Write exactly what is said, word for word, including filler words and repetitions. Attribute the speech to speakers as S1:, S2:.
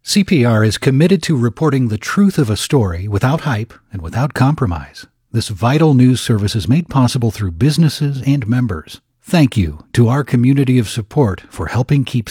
S1: C P R is committed to reporting the truth of a story without hype and without compromise. This vital news service is made possible through businesses and members. Thank you to our community of support for helping keep